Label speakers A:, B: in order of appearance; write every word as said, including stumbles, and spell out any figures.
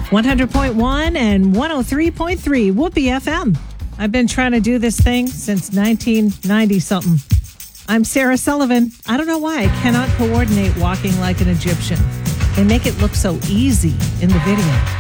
A: one hundred point one and one oh three point three Whoopee F M. I've been trying to do this thing since nineteen ninety something. I'm Sarah Sullivan. I don't know why I cannot coordinate walking like an Egyptian. They make it look so easy in the video.